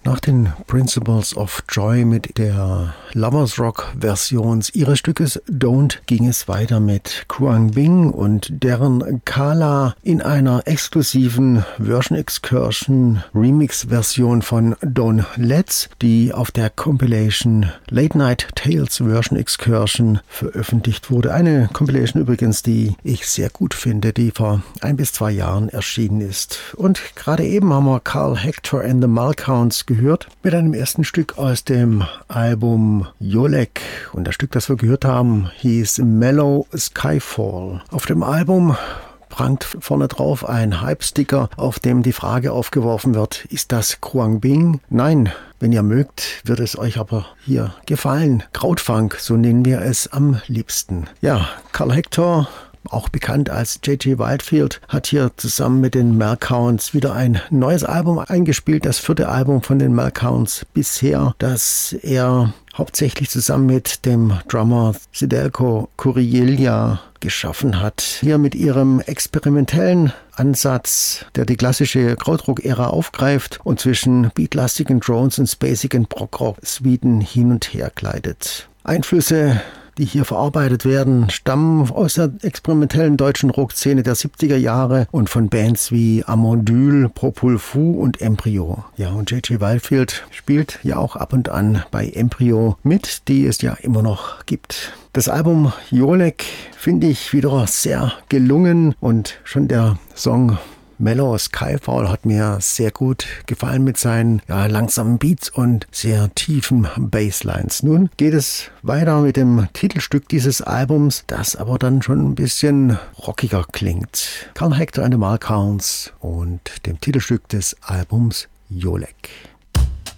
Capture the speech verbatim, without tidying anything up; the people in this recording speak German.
Nach den Principles of Joy mit der Lovers Rock Version ihres Stückes Don't ging es weiter mit Kruang Bing und deren Kala in einer exklusiven Version Excursion Remix Version von Don't Let's, die auf der Compilation Late Night Tales Version Excursion veröffentlicht wurde. Eine Compilation übrigens, die ich sehr gut finde, die vor ein bis zwei Jahren erschienen ist. Und gerade eben haben wir Carl Hector and the Malcounts gehört mit einem ersten Stück aus dem Album Yolek. Und das Stück, das wir gehört haben, hieß Mellow Skyfall. Auf dem Album prangt vorne drauf ein Hype-Sticker, auf dem die Frage aufgeworfen wird, ist das Kruang Bing? Nein. Wenn ihr mögt, wird es euch aber hier gefallen. Krautfunk, so nennen wir es am liebsten. Ja, Carl Hector, auch bekannt als J J Whitefield, hat hier zusammen mit den Malcounts wieder ein neues Album eingespielt. Das vierte Album von den Malcounts bisher, das er hauptsächlich zusammen mit dem Drummer Sidelko Kurielja geschaffen hat. Hier mit ihrem experimentellen Ansatz, der die klassische Krautrock-Ära aufgreift und zwischen beatlastigen Drones und spacigen Prog-Rock-Suiten hin und her gleitet. Einflüsse, die hier verarbeitet werden, stammen aus der experimentellen deutschen Rockszene der siebziger Jahre und von Bands wie Amondyl, Propul Fu und Embryo. Ja, und J J Whitefield spielt ja auch ab und an bei Embryo mit, die es ja immer noch gibt. Das Album Yolek finde ich wieder sehr gelungen und schon der Song Mellow Skyfall hat mir sehr gut gefallen mit seinen ja, langsamen Beats und sehr tiefen Basslines. Nun geht es weiter mit dem Titelstück dieses Albums, das aber dann schon ein bisschen rockiger klingt. Carl Hector and the Malcounts und dem Titelstück des Albums Yolek.